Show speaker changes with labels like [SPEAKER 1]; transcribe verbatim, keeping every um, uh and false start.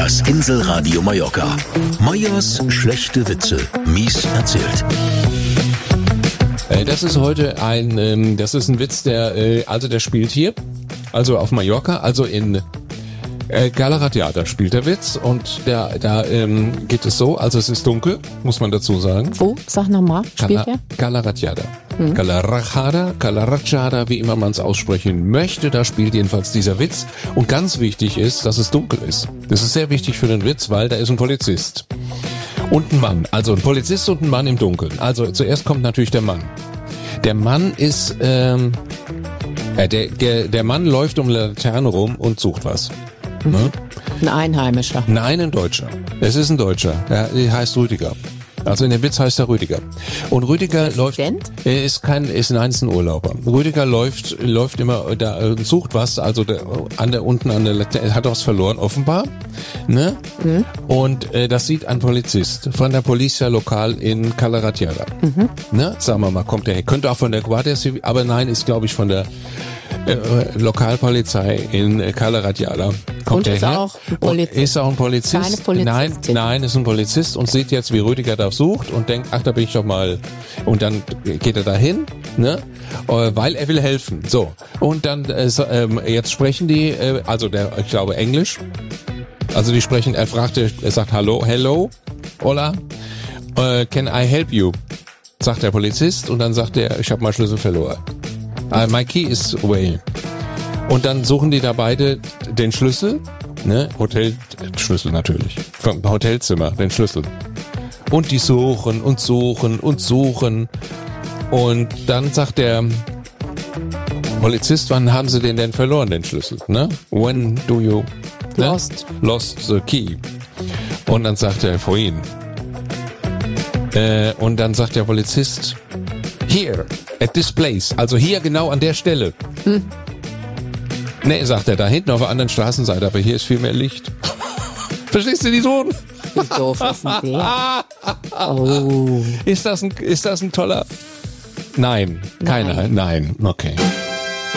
[SPEAKER 1] Das Inselradio Mallorca. Meyers schlechte Witze. Mies erzählt.
[SPEAKER 2] Das ist heute ein, ähm, das ist ein Witz, der, äh, also der spielt hier, also auf Mallorca, also in äh, Galaratiada spielt der Witz und der, da ähm, geht es so, also es ist dunkel, muss man dazu sagen.
[SPEAKER 3] Wo? Sag nochmal, spielt
[SPEAKER 2] Gala,
[SPEAKER 3] der?
[SPEAKER 2] Galaratiada. Mhm. Galaratiada, Galaratiada, wie immer man es aussprechen möchte, da spielt jedenfalls dieser Witz. Und ganz wichtig ist, dass es dunkel ist. Das ist sehr wichtig für den Witz, weil da ist ein Polizist. Und ein Mann, also ein Polizist und ein Mann im Dunkeln. Also zuerst kommt natürlich der Mann. Der Mann ist, ähm, äh, der, der, der Mann läuft um eine Laterne rum und sucht was.
[SPEAKER 3] Mhm.
[SPEAKER 2] Ne?
[SPEAKER 3] Ein Einheimischer.
[SPEAKER 2] Nein, ein Deutscher. Es ist ein Deutscher. Der heißt Rüdiger. Also in dem Witz heißt er Rüdiger. Und Rüdiger läuft, er ist kein, ist nein, ist ein Urlauber. Rüdiger läuft, läuft immer da, sucht was, also der, an der, unten an der Laterne, er hat was verloren, offenbar, ne? Mhm. Und, äh, das sieht ein Polizist von der Polizia Lokal in Galaratiada. Mhm. Ne? Sagen wir mal, kommt der, könnte auch von der Guardia Civil, aber nein, ist glaube ich von der, Äh, Lokalpolizei in Galaratiada. Kommt
[SPEAKER 3] und
[SPEAKER 2] der
[SPEAKER 3] ist
[SPEAKER 2] her?
[SPEAKER 3] auch ein Polizist.
[SPEAKER 2] Und ist auch ein Polizist.
[SPEAKER 3] Keine Polizistin.
[SPEAKER 2] Nein, nein, ist ein Polizist und sieht jetzt, wie Rüdiger da sucht und denkt, ach, da bin ich doch mal. Und dann geht er dahin, ne? Weil er will helfen. So. Und dann, äh, jetzt sprechen die, äh, also der, ich glaube, Englisch. Also die sprechen, er fragt, er sagt Hallo, hello, hola, uh, can I help you? Sagt der Polizist und dann sagt er, ich habe meinen Schlüssel verloren. Uh, my key is away. Und dann suchen die da beide den Schlüssel, ne, Hotel, Schlüssel natürlich, vom Hotelzimmer, den Schlüssel. Und die suchen und suchen und suchen. Und dann sagt der Polizist, wann haben sie den denn verloren, den Schlüssel, ne? When do you, ne?
[SPEAKER 3] Lost.
[SPEAKER 2] Lost the key. Und dann sagt er, vorhin. Äh, und dann sagt der Polizist, here, at this place, also hier genau an der Stelle. Hm. Nee, sagt er, da hinten auf der anderen Straßenseite, aber hier ist viel mehr Licht. Verstehst du die Sohn?
[SPEAKER 3] Wie doof ist denn der? Oh.
[SPEAKER 2] Ist das ein, ist das ein toller? Nein, keiner, nein, nein. Okay.